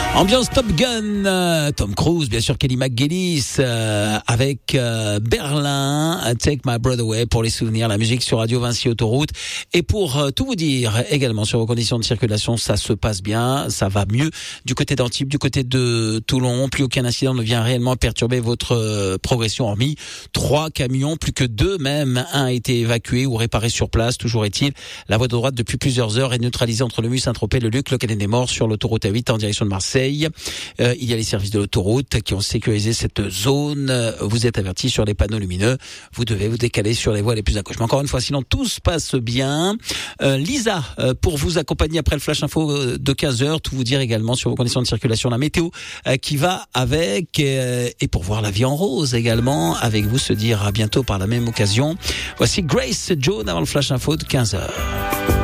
Ambiance Top Gun, Tom Cruise, bien sûr Kelly McGillis, avec Berlin, Take My Breath Away pour les souvenirs, la musique sur Radio Vinci Autoroute. Et pour tout vous dire également sur vos conditions de circulation, ça se passe bien, ça va mieux du côté d'Antibes, du côté de Toulon. Plus aucun incident ne vient réellement perturber votre progression, hormis 3 camions, plus que 2 même. Un a été évacué ou réparé sur place. Toujours est-il, la voie de droite depuis plusieurs heures est neutralisée entre le Mus, Saint-Tropez, le Luc, le Canet des Morts sur l'autoroute A8 en direction de Marseille. Il y a les services de l'autoroute qui ont sécurisé cette zone. Vous êtes avertis sur les panneaux lumineux. Vous devez vous décaler sur les voies les plus à gauche. Mais encore une fois, sinon tout se passe bien. Lisa, pour vous accompagner après le Flash Info de 15h, tout vous dire également sur vos conditions de circulation, la météo qui va avec, et pour voir la vie en rose également avec vous, se dire à bientôt par la même occasion. Voici Grace Jones avant le Flash Info de 15h.